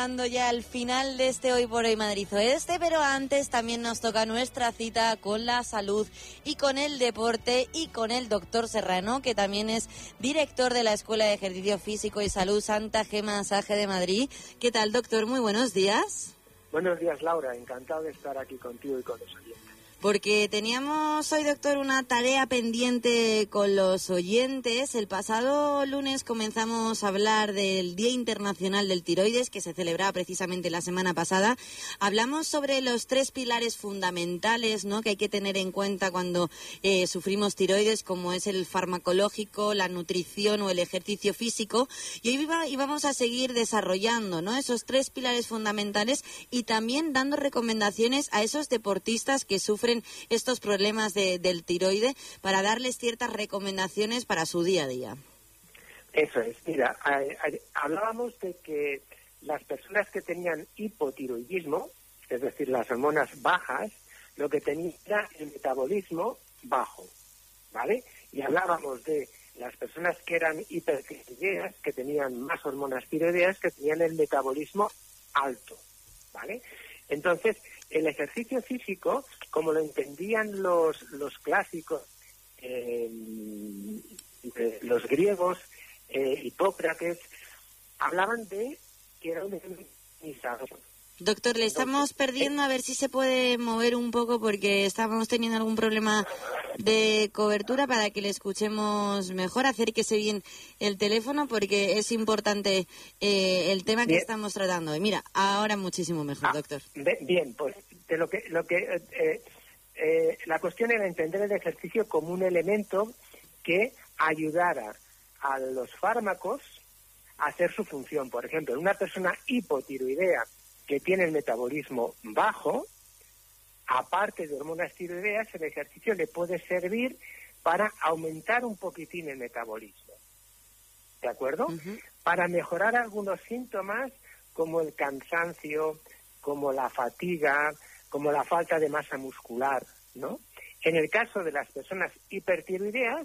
Ya al final de este Hoy por Hoy Madrid Oeste, pero antes también nos toca nuestra cita con la salud y con el deporte y con el doctor Serrano, que también es director de la Escuela de Ejercicio Físico y Salud Santa Gema Masaje de Madrid. ¿Qué tal, doctor? Muy buenos días. Buenos días, Laura. Encantado de estar aquí contigo y con los oyentes. Porque teníamos hoy, doctor, una tarea pendiente con los oyentes. El pasado lunes comenzamos a hablar del Día Internacional del Tiroides, que se celebraba precisamente la semana pasada. Hablamos sobre los 3 pilares fundamentales, ¿no?, que hay que tener en cuenta cuando sufrimos tiroides, como es el farmacológico, la nutrición o el ejercicio físico. Y hoy vamos a seguir desarrollando, ¿no?, esos 3 pilares fundamentales y también dando recomendaciones a esos deportistas que sufren estos problemas del tiroide, para darles ciertas recomendaciones para su día a día. Eso es. Mira, hablábamos de que las personas que tenían hipotiroidismo, es decir, las hormonas bajas, lo que tenían era el metabolismo bajo, ¿vale? Y hablábamos de las personas que eran hipertiroideas, que tenían más hormonas tiroideas, que tenían el metabolismo alto, ¿vale? Entonces, el ejercicio físico, como lo entendían los clásicos, los griegos, Hipócrates, hablaban de que era un ejercicio. Doctor, le estamos perdiendo, a ver si se puede mover un poco, porque estábamos teniendo algún problema de cobertura, para que le escuchemos mejor. Acérquese bien el teléfono, porque es importante el tema que estamos tratando. Y mira, ahora muchísimo mejor, doctor. Bien, pues de la cuestión era entender el ejercicio como un elemento que ayudara a los fármacos a hacer su función. Por ejemplo, en una persona hipotiroidea que tiene el metabolismo bajo, aparte de hormonas tiroideas, el ejercicio le puede servir para aumentar un poquitín el metabolismo, ¿de acuerdo? Uh-huh. Para mejorar algunos síntomas como el cansancio, como la fatiga, como la falta de masa muscular, ¿no? En el caso de las personas hipertiroideas,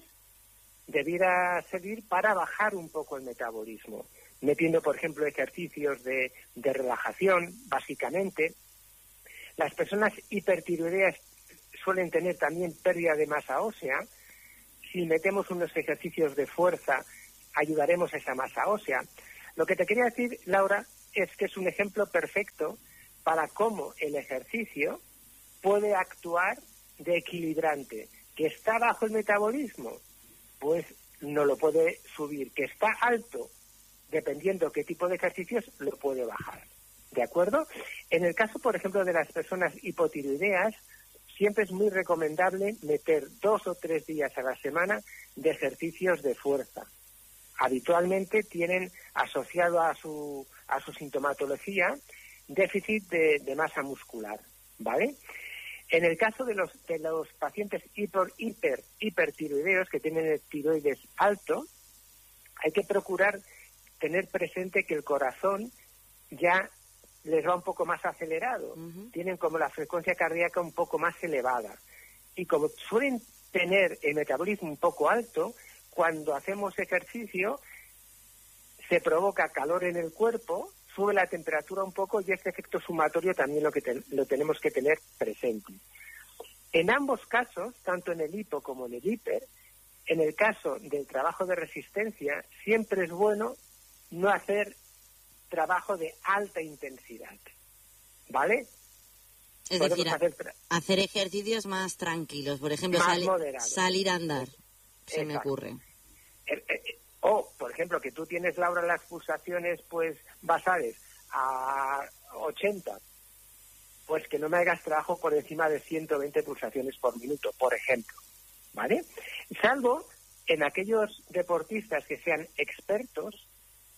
debiera servir para bajar un poco el metabolismo, metiendo, por ejemplo, ejercicios de relajación, básicamente. Las personas hipertiroideas suelen tener también pérdida de masa ósea. Si metemos unos ejercicios de fuerza, ayudaremos a esa masa ósea. Lo que te quería decir, Laura, es que es un ejemplo perfecto para cómo el ejercicio puede actuar de equilibrante. Que está bajo el metabolismo, pues no lo puede subir. Que está alto, dependiendo qué tipo de ejercicios, lo puede bajar, ¿de acuerdo? En el caso, por ejemplo, de las personas hipotiroideas, siempre es muy recomendable meter 2 o 3 días a la semana de ejercicios de fuerza. Habitualmente tienen asociado a su sintomatología déficit de masa muscular, ¿vale? En el caso de los pacientes hipertiroideos que tienen el tiroides alto, hay que procurar tener presente que el corazón ya les va un poco más acelerado. Uh-huh. Tienen como la frecuencia cardíaca un poco más elevada. Y como suelen tener el metabolismo un poco alto, cuando hacemos ejercicio se provoca calor en el cuerpo, sube la temperatura un poco, y este efecto sumatorio también lo tenemos que tener presente. En ambos casos, tanto en el hipo como en el hiper, en el caso del trabajo de resistencia, siempre es bueno no hacer trabajo de alta intensidad, ¿vale? Es decir, hacer ejercicios más tranquilos, por ejemplo, salir a andar, se me ocurre. O, por ejemplo, que tú tienes, Laura, las pulsaciones pues basales a 80, pues que no me hagas trabajo por encima de 120 pulsaciones por minuto, por ejemplo, ¿vale? Salvo en aquellos deportistas que sean expertos,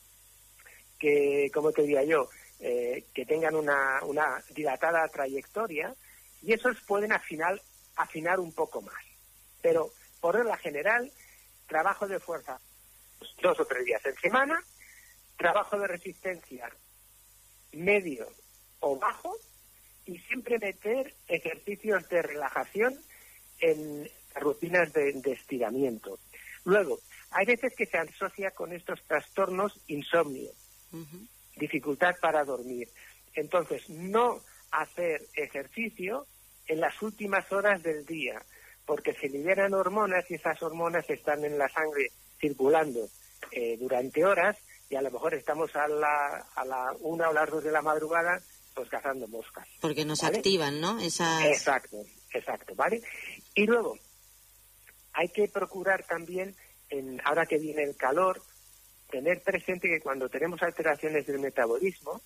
que, como te diría yo, que tengan una dilatada trayectoria, y esos pueden afinar un poco más. Pero, por regla general, trabajo de fuerza 2 o 3 días en semana, trabajo de resistencia medio o bajo, y siempre meter ejercicios de relajación en rutinas de estiramiento. Luego, hay veces que se asocia con estos trastornos insomnio. Uh-huh. dificultad para dormir. Entonces, no hacer ejercicio en las últimas horas del día, porque se liberan hormonas y esas hormonas están en la sangre circulando durante horas, y a lo mejor estamos a la 1 o las 2 de la madrugada pues cazando moscas. Porque nos ¿vale? activan, ¿no? Esas... Exacto, ¿vale? Y luego, hay que procurar también, ahora que viene el calor, tener presente que cuando tenemos alteraciones del metabolismo,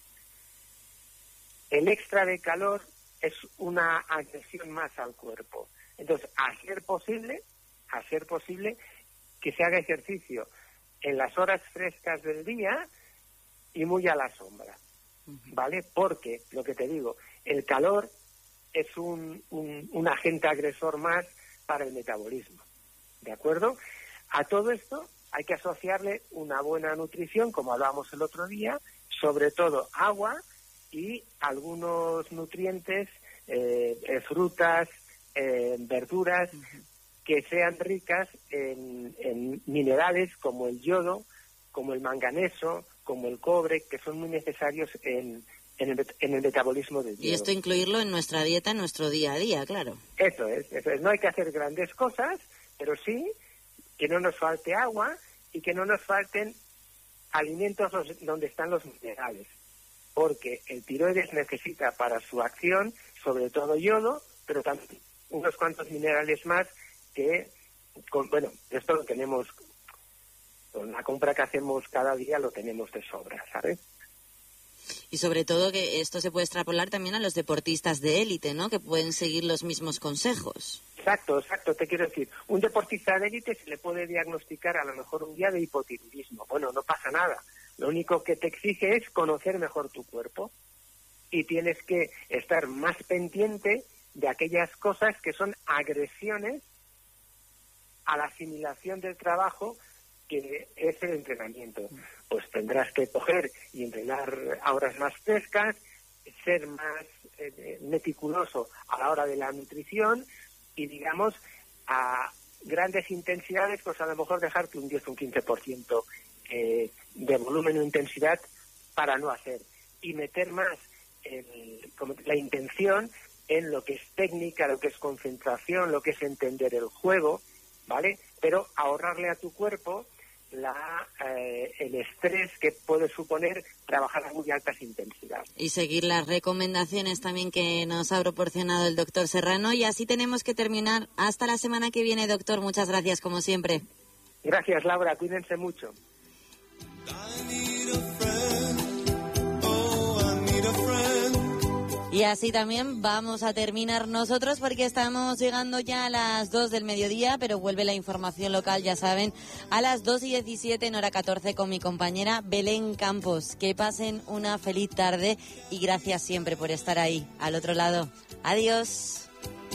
el extra de calor es una agresión más al cuerpo. Entonces, a ser posible que se haga ejercicio en las horas frescas del día y muy a la sombra, ¿vale? Porque, lo que te digo, el calor es un agente agresor más para el metabolismo, ¿de acuerdo? A todo esto hay que asociarle una buena nutrición, como hablábamos el otro día, sobre todo agua y algunos nutrientes, frutas, verduras, que sean ricas en minerales como el yodo, como el manganeso, como el cobre, que son muy necesarios en el metabolismo del yodo. Y esto incluirlo en nuestra dieta, en nuestro día a día, claro. Eso es. No hay que hacer grandes cosas, pero sí que no nos falte agua y que no nos falten alimentos donde están los minerales, porque el tiroides necesita para su acción sobre todo yodo, pero también unos cuantos minerales más que, esto lo tenemos, con la compra que hacemos cada día lo tenemos de sobra, ¿sabes? Y sobre todo que esto se puede extrapolar también a los deportistas de élite, ¿no? Que pueden seguir los mismos consejos. Exacto, te quiero decir, un deportista de élite se le puede diagnosticar a lo mejor un día de hipotiroidismo. Bueno, no pasa nada, lo único que te exige es conocer mejor tu cuerpo y tienes que estar más pendiente de aquellas cosas que son agresiones a la asimilación del trabajo que es el entrenamiento. Pues tendrás que coger y entrenar a horas más frescas, ser más meticuloso a la hora de la nutrición y, digamos, a grandes intensidades, pues a lo mejor dejarte un 10 o un 15% de volumen o intensidad para no hacer. Y meter más la intención en lo que es técnica, lo que es concentración, lo que es entender el juego, ¿vale? Pero ahorrarle a tu cuerpo el estrés que puede suponer trabajar a muy altas intensidades. Y seguir las recomendaciones también que nos ha proporcionado el doctor Serrano. Y así tenemos que terminar. Hasta la semana que viene, doctor. Muchas gracias, como siempre. Gracias, Laura. Cuídense mucho. Y así también vamos a terminar nosotros porque estamos llegando ya a las 2 del mediodía, pero vuelve la información local, ya saben, a las 2:17 en hora 14 con mi compañera Belén Campos. Que pasen una feliz tarde y gracias siempre por estar ahí, al otro lado. Adiós.